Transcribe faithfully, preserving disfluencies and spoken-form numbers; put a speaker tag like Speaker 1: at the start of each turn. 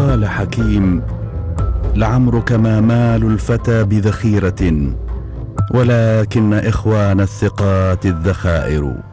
Speaker 1: قال حكيم: لعمرك ما مال الفتى بذخيرة، ولكن إخوان الثقات الذخائر.